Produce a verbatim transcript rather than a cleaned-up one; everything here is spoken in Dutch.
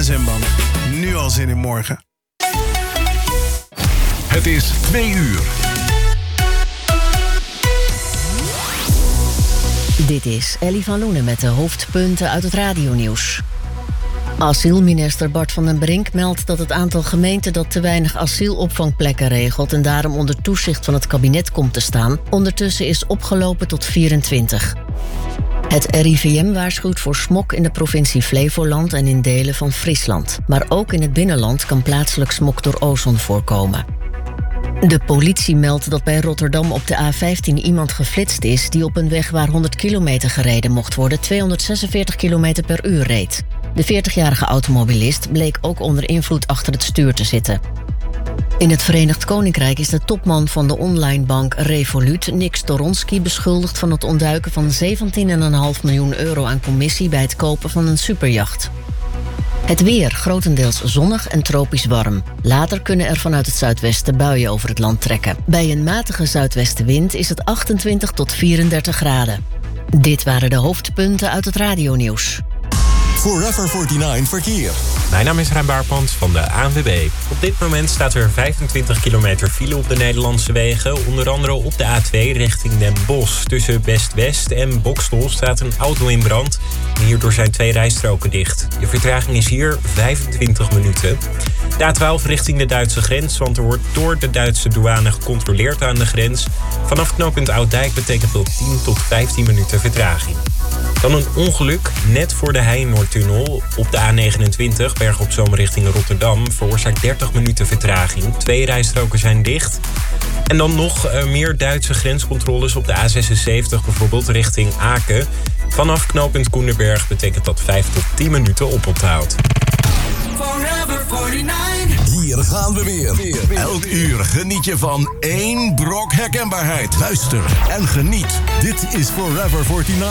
K S M-banden. Nu al zin in morgen. Het is twee uur. Dit is Ellie van Loenen met de hoofdpunten uit het radionieuws. Asielminister Bart van den Brink meldt dat het aantal gemeenten dat te weinig asielopvangplekken regelt en daarom onder toezicht van het kabinet komt te staan, ondertussen is opgelopen tot vierentwintig. Het R I V M waarschuwt voor smok in de provincie Flevoland en in delen van Friesland. Maar ook in het binnenland kan plaatselijk smok door ozon voorkomen. De politie meldt dat bij Rotterdam op de A vijftien iemand geflitst is die op een weg waar honderd kilometer gereden mocht worden tweehonderdzesenveertig kilometer per uur reed. De veertigjarige automobilist bleek ook onder invloed achter het stuur te zitten. In het Verenigd Koninkrijk is de topman van de onlinebank Revolut, Nick Storonski, beschuldigd van het ontduiken van zeventien komma vijf miljoen euro aan commissie bij het kopen van een superjacht. Het weer, grotendeels zonnig en tropisch warm. Later kunnen er vanuit het zuidwesten buien over het land trekken. Bij een matige zuidwestenwind is het achtentwintig tot vierendertig graden. Dit waren de hoofdpunten uit het radionieuws. Forever negenenveertig verkeer. Mijn naam is Rijn Baarpand van de A N W B. Op dit moment staat er vijfentwintig kilometer file op de Nederlandse wegen. Onder andere op de A twee richting Den Bosch. Tussen Best-West en Boxtel staat een auto in brand. En hierdoor zijn twee rijstroken dicht. Je vertraging is hier vijfentwintig minuten. De A twaalf richting de Duitse grens, want er wordt door de Duitse douane gecontroleerd aan de grens. Vanaf knooppunt Ouddijk betekent dat tien tot vijftien minuten vertraging. Dan een ongeluk net voor de Heijenoordtunnel op de A negenentwintig, Berg op Zoom richting Rotterdam, veroorzaakt dertig minuten vertraging. Twee rijstroken zijn dicht. En dan nog uh, meer Duitse grenscontroles op de A zesenzeventig, bijvoorbeeld richting Aken. Vanaf knooppunt Koenenberg betekent dat vijf tot tien minuten oponthoud. Hier gaan we weer. weer, weer. Elk uur geniet je van één brok herkenbaarheid. Luister en geniet. Dit is Forever negenenveertig.